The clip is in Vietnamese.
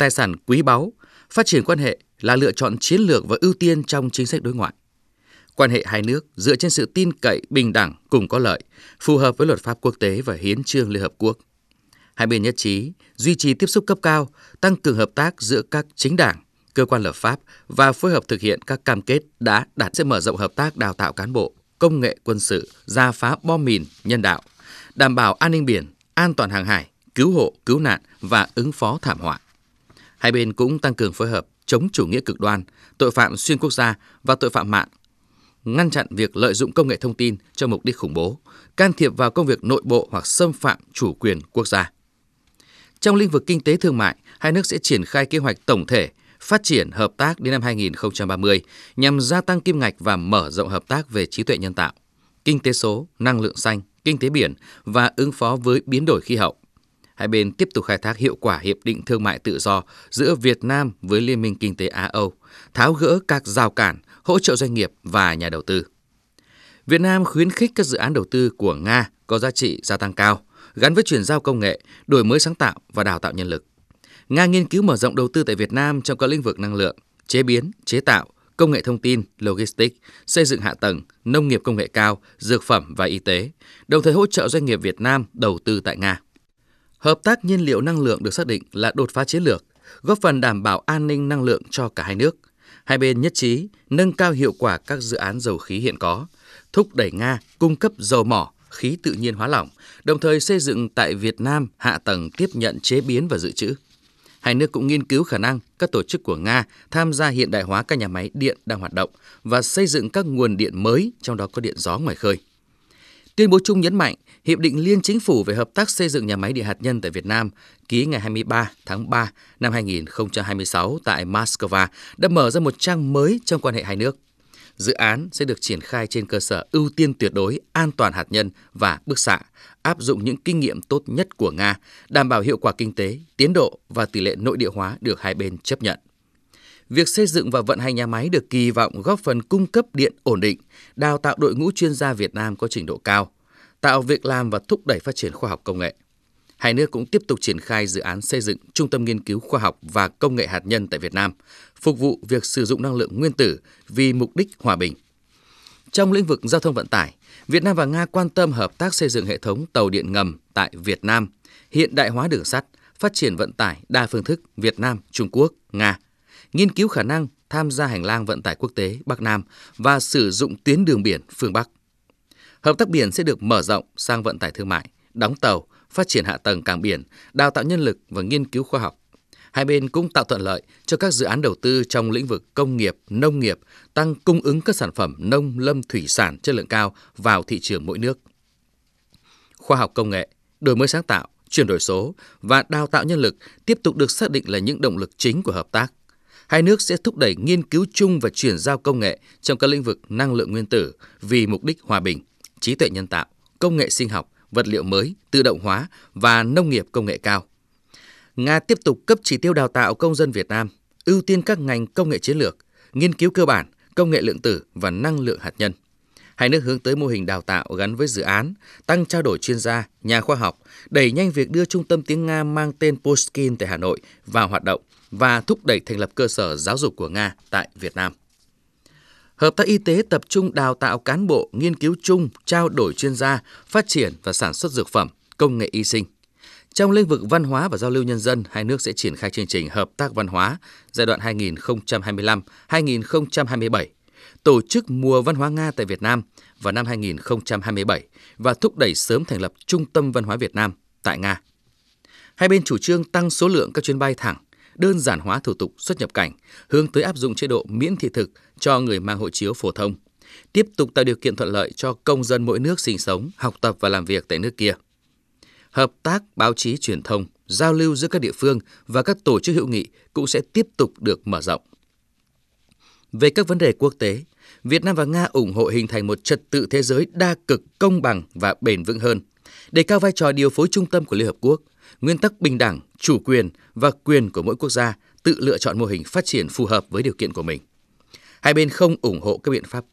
tài sản quý báu, phát triển quan hệ là lựa chọn chiến lược và ưu tiên trong chính sách đối ngoại. Quan hệ hai nước dựa trên sự tin cậy, bình đẳng, cùng có lợi, phù hợp với luật pháp quốc tế và hiến chương Liên Hợp Quốc. Hai bên nhất trí duy trì tiếp xúc cấp cao, tăng cường hợp tác giữa các chính đảng, cơ quan lập pháp và phối hợp thực hiện các cam kết đã đạt, sẽ mở rộng hợp tác đào tạo cán bộ, công nghệ quân sự, rà phá bom mìn, nhân đạo, đảm bảo an ninh biển, an toàn hàng hải, cứu hộ, cứu nạn và ứng phó thảm họa. Hai bên cũng tăng cường phối hợp chống chủ nghĩa cực đoan, tội phạm xuyên quốc gia và tội phạm mạng, ngăn chặn việc lợi dụng công nghệ thông tin cho mục đích khủng bố, can thiệp vào công việc nội bộ hoặc xâm phạm chủ quyền quốc gia. Trong lĩnh vực kinh tế thương mại, hai nước sẽ triển khai kế hoạch tổng thể phát triển hợp tác đến năm 2030 nhằm gia tăng kim ngạch và mở rộng hợp tác về trí tuệ nhân tạo, kinh tế số, năng lượng xanh, kinh tế biển và ứng phó với biến đổi khí hậu. Hai bên tiếp tục khai thác hiệu quả Hiệp định Thương mại Tự do giữa Việt Nam với Liên minh Kinh tế Á-Âu, tháo gỡ các rào cản, hỗ trợ doanh nghiệp và nhà đầu tư. Việt Nam khuyến khích các dự án đầu tư của Nga có giá trị gia tăng cao, gắn với chuyển giao công nghệ, đổi mới sáng tạo và đào tạo nhân lực. Nga nghiên cứu mở rộng đầu tư tại Việt Nam trong các lĩnh vực năng lượng, chế biến, chế tạo, công nghệ thông tin, logistics, xây dựng hạ tầng, nông nghiệp công nghệ cao, dược phẩm và y tế, đồng thời hỗ trợ doanh nghiệp Việt Nam đầu tư tại Nga. Hợp tác nhiên liệu năng lượng được xác định là đột phá chiến lược, góp phần đảm bảo an ninh năng lượng cho cả hai nước. Hai bên nhất trí nâng cao hiệu quả các dự án dầu khí hiện có, thúc đẩy Nga cung cấp dầu mỏ, khí tự nhiên hóa lỏng, đồng thời xây dựng tại Việt Nam hạ tầng tiếp nhận, chế biến và dự trữ. Hai nước cũng nghiên cứu khả năng các tổ chức của Nga tham gia hiện đại hóa các nhà máy điện đang hoạt động và xây dựng các nguồn điện mới, trong đó có điện gió ngoài khơi. Tuyên bố chung nhấn mạnh, Hiệp định Liên Chính phủ về hợp tác xây dựng nhà máy điện hạt nhân tại Việt Nam ký ngày 23 tháng 3 năm 2026 tại Moscow đã mở ra một trang mới trong quan hệ hai nước. Dự án sẽ được triển khai trên cơ sở ưu tiên tuyệt đối an toàn hạt nhân và bức xạ, áp dụng những kinh nghiệm tốt nhất của Nga, đảm bảo hiệu quả kinh tế, tiến độ và tỷ lệ nội địa hóa được hai bên chấp nhận. Việc xây dựng và vận hành nhà máy được kỳ vọng góp phần cung cấp điện ổn định, đào tạo đội ngũ chuyên gia Việt Nam có trình độ cao, tạo việc làm và thúc đẩy phát triển khoa học công nghệ. Hai nước cũng tiếp tục triển khai dự án xây dựng Trung tâm Nghiên cứu Khoa học và Công nghệ hạt nhân tại Việt Nam, phục vụ việc sử dụng năng lượng nguyên tử vì mục đích hòa bình. Trong lĩnh vực giao thông vận tải, Việt Nam và Nga quan tâm hợp tác xây dựng hệ thống tàu điện ngầm tại Việt Nam, hiện đại hóa đường sắt, phát triển vận tải đa phương thức Việt Nam, Trung Quốc, Nga, nghiên cứu khả năng tham gia hành lang vận tải quốc tế Bắc Nam và sử dụng tuyến đường biển phương Bắc. Hợp tác biển sẽ được mở rộng sang vận tải thương mại, đóng tàu, phát triển hạ tầng cảng biển, đào tạo nhân lực và nghiên cứu khoa học. Hai bên cũng tạo thuận lợi cho các dự án đầu tư trong lĩnh vực công nghiệp, nông nghiệp, tăng cung ứng các sản phẩm nông lâm thủy sản chất lượng cao vào thị trường mỗi nước. Khoa học công nghệ, đổi mới sáng tạo, chuyển đổi số và đào tạo nhân lực tiếp tục được xác định là những động lực chính của hợp tác. Hai nước sẽ thúc đẩy nghiên cứu chung và chuyển giao công nghệ trong các lĩnh vực năng lượng nguyên tử vì mục đích hòa bình, trí tuệ nhân tạo, công nghệ sinh học, vật liệu mới, tự động hóa và nông nghiệp công nghệ cao. Nga tiếp tục cấp chỉ tiêu đào tạo công dân Việt Nam, ưu tiên các ngành công nghệ chiến lược, nghiên cứu cơ bản, công nghệ lượng tử và năng lượng hạt nhân. Hai nước hướng tới mô hình đào tạo gắn với dự án, tăng trao đổi chuyên gia, nhà khoa học, đẩy nhanh việc đưa trung tâm tiếng Nga mang tên Pushkin tại Hà Nội vào hoạt động và thúc đẩy thành lập cơ sở giáo dục của Nga tại Việt Nam. Hợp tác y tế tập trung đào tạo cán bộ, nghiên cứu chung, trao đổi chuyên gia, phát triển và sản xuất dược phẩm, công nghệ y sinh. Trong lĩnh vực văn hóa và giao lưu nhân dân, hai nước sẽ triển khai chương trình hợp tác văn hóa giai đoạn 2025-2027, tổ chức Mùa Văn hóa Nga tại Việt Nam vào năm 2027 và thúc đẩy sớm thành lập Trung tâm Văn hóa Việt Nam tại Nga. Hai bên chủ trương tăng số lượng các chuyến bay thẳng, đơn giản hóa thủ tục xuất nhập cảnh, hướng tới áp dụng chế độ miễn thị thực cho người mang hộ chiếu phổ thông, tiếp tục tạo điều kiện thuận lợi cho công dân mỗi nước sinh sống, học tập và làm việc tại nước kia. Hợp tác báo chí truyền thông, giao lưu giữa các địa phương và các tổ chức hữu nghị cũng sẽ tiếp tục được mở rộng. Về các vấn đề quốc tế, Việt Nam và Nga ủng hộ hình thành một trật tự thế giới đa cực, công bằng và bền vững hơn, đề cao vai trò điều phối trung tâm của Liên Hợp Quốc, nguyên tắc bình đẳng, chủ quyền và quyền của mỗi quốc gia tự lựa chọn mô hình phát triển phù hợp với điều kiện của mình. Hai bên không ủng hộ các biện pháp